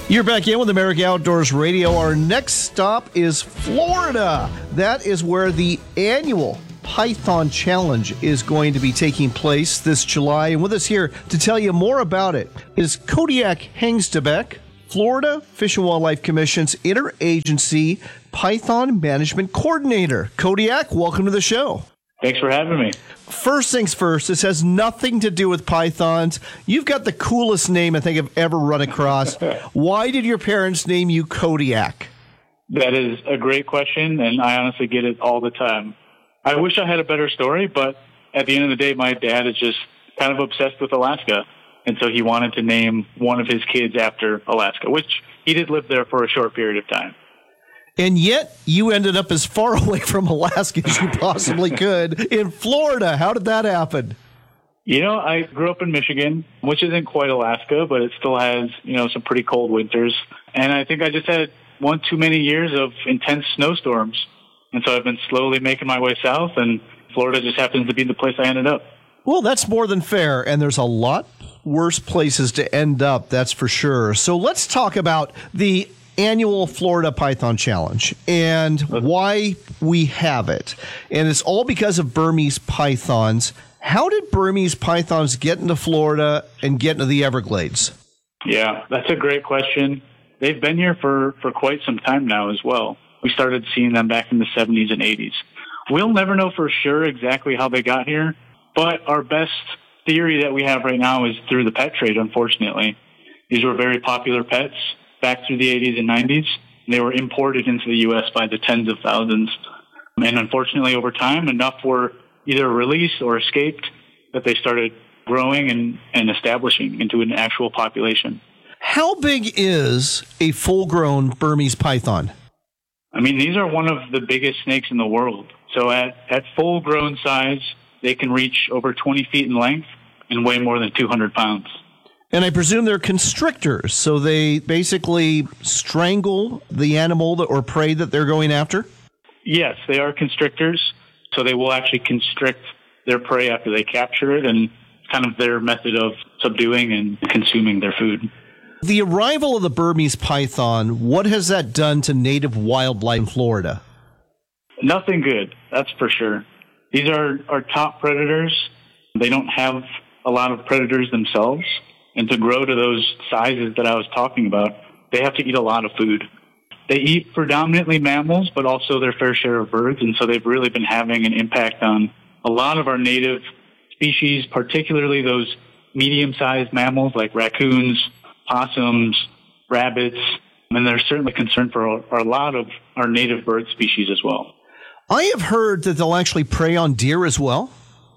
You're back in with America Outdoors Radio. Our next stop is Florida. That is where the annual Python Challenge is going to be taking place this July. And with us here to tell you more about it is Kodiak Hengstebek, Florida Fish and Wildlife Commission's Interagency Python Management Coordinator. Kodiak, welcome to the show. Thanks for having me. First things first, this has nothing to do with pythons. You've got the coolest name I think I've ever run across. Why did your parents name you Kodiak? That is a great question, and I honestly get it all the time. I wish I had a better story, but at the end of the day, my dad is just kind of obsessed with Alaska, and so he wanted to name one of his kids after Alaska, which he did live there for a short period of time. And yet, you ended up as far away from Alaska as you possibly could in Florida. How did that happen? You know, I grew up in Michigan, which isn't quite Alaska, but it still has, some pretty cold winters. And I think I just had one too many years of intense snowstorms. And so I've been slowly making my way south, and Florida just happens to be the place I ended up. Well, that's more than fair, and there's a lot worse places to end up, that's for sure. So let's talk about the annual Florida Python Challenge and why we have it. And it's all because of Burmese pythons. How did Burmese pythons get into Florida and get into the Everglades? Yeah, that's a great question. They've been here for quite some time now as well. We started seeing them back in the 70s and 80s. We'll never know for sure exactly how they got here, but our best theory that we have right now is through the pet trade, unfortunately. These were very popular pets back through the 80s and 90s. They were imported into the U.S. by the tens of thousands. And unfortunately, over time, enough were either released or escaped that they started growing and establishing into an actual population. How big is a full-grown Burmese python? I mean, these are one of the biggest snakes in the world. So at full-grown size, they can reach over 20 feet in length and weigh more than 200 pounds. And I presume they're constrictors, so they basically strangle the animal or prey that they're going after? Yes, they are constrictors, so they will actually constrict their prey after they capture it, and kind of their method of subduing and consuming their food. The arrival of the Burmese python, what has that done to native wildlife in Florida? Nothing good, that's for sure. These are our top predators. They don't have a lot of predators themselves. And to grow to those sizes that I was talking about, they have to eat a lot of food. They eat predominantly mammals, but also their fair share of birds. And so they've really been having an impact on a lot of our native species, particularly those medium-sized mammals like raccoons, possums, rabbits. And they're certainly concerned for a lot of our native bird species as well. I have heard that they'll actually prey on deer as well.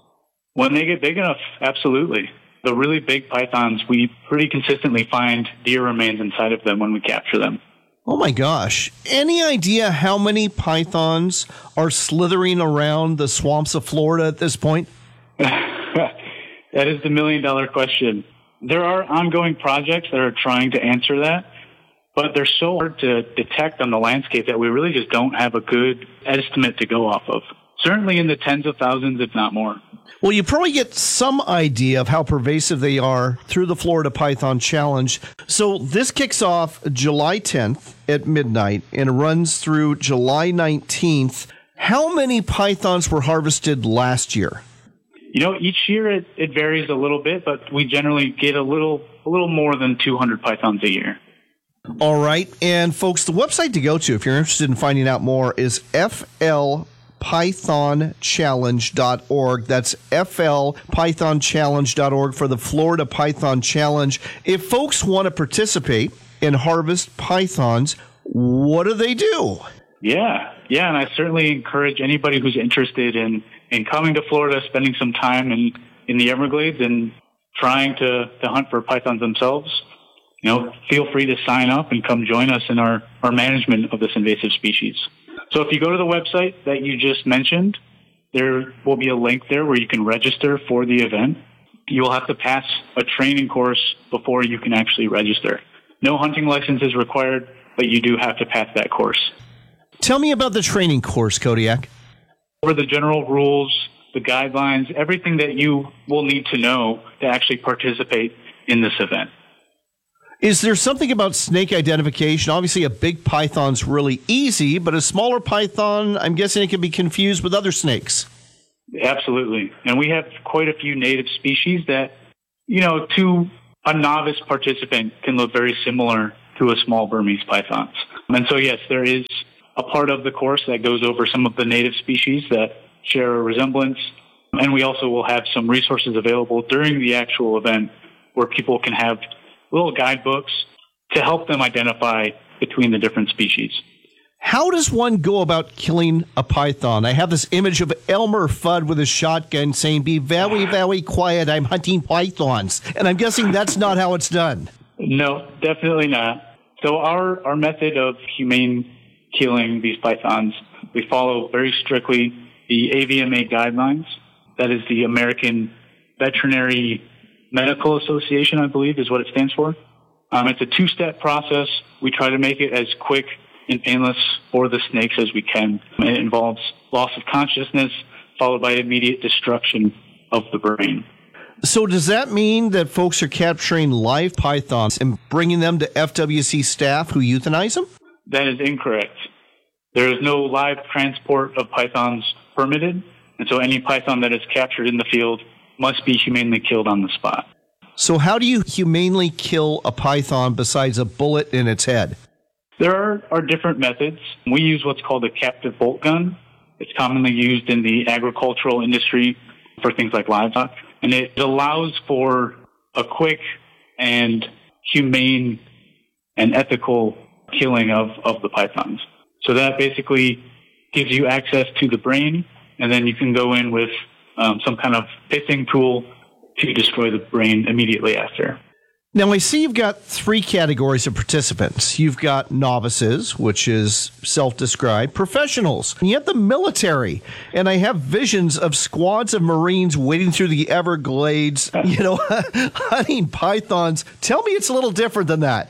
When they get big enough, absolutely. The really big pythons, we pretty consistently find deer remains inside of them when we capture them. Oh my gosh. Any idea how many pythons are slithering around the swamps of Florida at this point? That is the million-dollar question. There are ongoing projects that are trying to answer that, but they're so hard to detect on the landscape that we really just don't have a good estimate to go off of. Certainly in the tens of thousands, if not more. Well, you probably get some idea of how pervasive they are through the Florida Python Challenge. So this kicks off July 10th at midnight and runs through July 19th. How many pythons were harvested last year? Each year it varies a little bit, but we generally get a little more than 200 pythons a year. All right. And folks, the website to go to if you're interested in finding out more is flpythonchallenge.org. That's flpythonchallenge.org for the Florida Python Challenge. If folks want to participate and harvest pythons, what do they do? Yeah, and I certainly encourage anybody who's interested in coming to Florida, spending some time in the Everglades and trying to hunt for pythons themselves. Feel free to sign up and come join us in our management of this invasive species. So if you go to the website that you just mentioned, there will be a link there where you can register for the event. You will have to pass a training course before you can actually register. No hunting license is required, but you do have to pass that course. Tell me about the training course, Kodiak. For the general rules, the guidelines, everything that you will need to know to actually participate in this event. Is there something about snake identification? Obviously, a big python's really easy, but a smaller python, I'm guessing it can be confused with other snakes. Absolutely. And we have quite a few native species that, to a novice participant can look very similar to a small Burmese pythons. And so, yes, there is a part of the course that goes over some of the native species that share a resemblance. And we also will have some resources available during the actual event where people can have little guidebooks to help them identify between the different species. How does one go about killing a python? I have this image of Elmer Fudd with a shotgun saying, "Be very, very quiet, I'm hunting pythons." And I'm guessing that's not how it's done. No, definitely not. So our method of humane killing these pythons, we follow very strictly the AVMA guidelines. That is the American Veterinary Medical Association, I believe, is what it stands for. It's a two-step process. We try to make it as quick and painless for the snakes as we can. It involves loss of consciousness followed by immediate destruction of the brain. So does that mean that folks are capturing live pythons and bringing them to FWC staff who euthanize them? That is incorrect. There is no live transport of pythons permitted, and so any python that is captured in the field must be humanely killed on the spot. So how do you humanely kill a python besides a bullet in its head? There are different methods. We use what's called a captive bolt gun. It's commonly used in the agricultural industry for things like livestock, and it allows for a quick and humane and ethical killing of the pythons. So that basically gives you access to the brain, and then you can go in with some kind of pithing tool to destroy the brain immediately after. Now, I see you've got three categories of participants. You've got novices, which is self-described, professionals, and you have the military. And I have visions of squads of Marines wading through the Everglades, hunting pythons. Tell me it's a little different than that.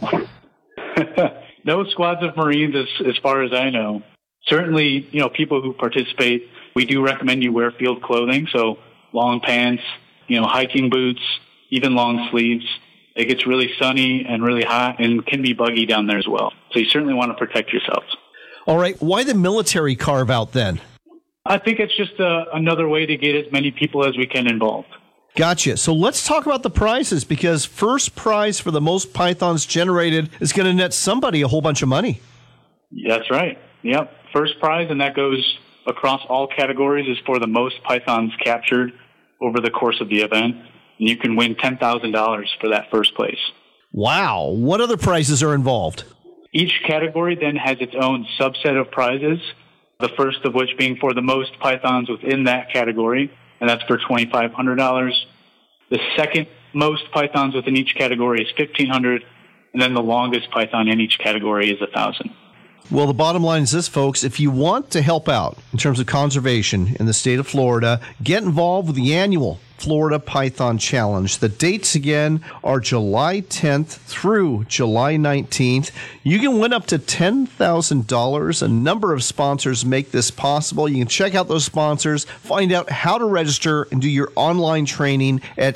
No squads of Marines, as far as I know. Certainly, people who participate, we do recommend you wear field clothing, so long pants, hiking boots, even long sleeves. It gets really sunny and really hot and can be buggy down there as well. So you certainly want to protect yourselves. All right. Why the military carve out then? I think it's just another way to get as many people as we can involved. Gotcha. So let's talk about the prizes, because first prize for the most pythons generated is going to net somebody a whole bunch of money. That's right. Yep. First prize, and that goes across all categories, is for the most pythons captured over the course of the event. And you can win $10,000 for that first place. Wow. What other prizes are involved? Each category then has its own subset of prizes, the first of which being for the most pythons within that category, and that's for $2,500. The second most pythons within each category is $1,500, and then the longest python in each category is $1,000. Well, the bottom line is this, folks. If you want to help out in terms of conservation in the state of Florida, get involved with the annual Florida Python Challenge. The dates again are July 10th through July 19th. You can win up to $10,000. A number of sponsors make this possible. You can check out those sponsors, find out how to register, and do your online training at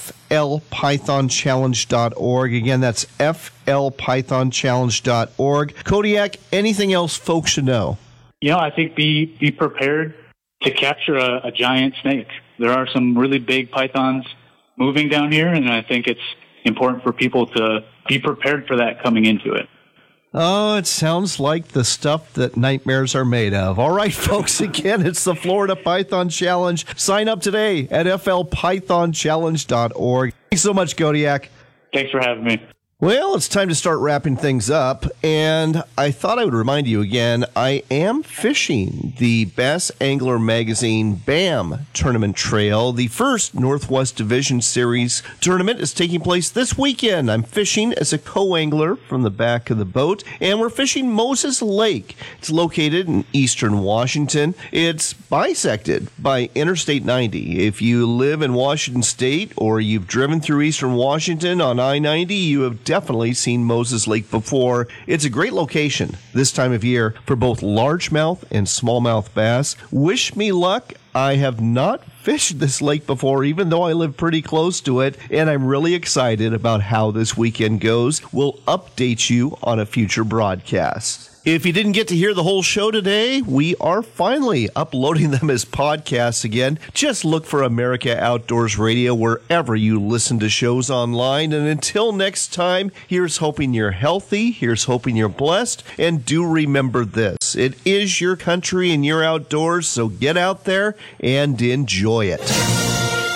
flpythonchallenge.org. Again, that's flpythonchallenge.org. Kodiak, anything else folks should know? I think be prepared to capture a giant snake. There are some really big pythons moving down here, and I think it's important for people to be prepared for that coming into it. Oh, it sounds like the stuff that nightmares are made of. All right, folks, again, it's the Florida Python Challenge. Sign up today at flpythonchallenge.org. Thanks so much, Kodiak. Thanks for having me. Well, it's time to start wrapping things up, and I thought I would remind you again, I am fishing the Bass Angler Magazine BAM Tournament Trail. The first Northwest Division Series tournament is taking place this weekend. I'm fishing as a co-angler from the back of the boat, and we're fishing Moses Lake. It's located in eastern Washington. It's bisected by Interstate 90. If you live in Washington State or you've driven through eastern Washington on I-90, you have definitely seen Moses Lake before. It's a great location this time of year for both largemouth and smallmouth bass. Wish me luck. I have not fished this lake before, even though I live pretty close to it, and I'm really excited about how this weekend goes. We'll update you on a future broadcast. If you didn't get to hear the whole show today, we are finally uploading them as podcasts again. Just look for America Outdoors Radio wherever you listen to shows online. And until next time, here's hoping you're healthy, here's hoping you're blessed, and do remember this. It is your country and your outdoors, so get out there and enjoy it.